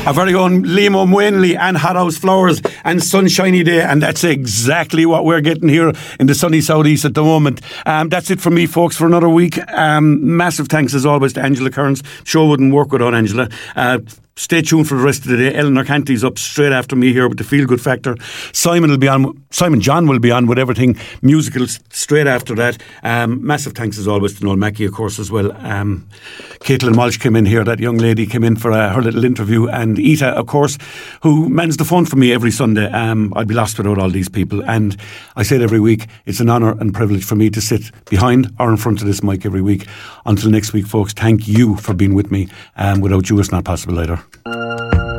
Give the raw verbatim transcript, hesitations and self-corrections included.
our very own Liam O'Mwinley and Hot House Flowers and Sunshiny Day, and that's exactly what we're getting here in the sunny southeast at the moment. Um, that's it from me, folks, for another week. Um, massive thanks as always to Angela Kearns. Show wouldn't work without Angela. Uh, Stay tuned for the rest of the day. Eleanor Canty's up straight after me here with the Feel Good Factor. Simon will be on. Simon John will be on with everything musical straight after that. Um, massive thanks as always to Noel Mackey, of course, as well. Um, Caitlin Walsh came in here. That young lady came in for uh, her little interview, and Ita, of course, who mans the phone for me every Sunday. Um, I'd be lost without all these people. And I say it every week. It's an honour and privilege for me to sit behind or in front of this mic every week. Until next week, folks. Thank you for being with me. Um, without you, it's not possible either.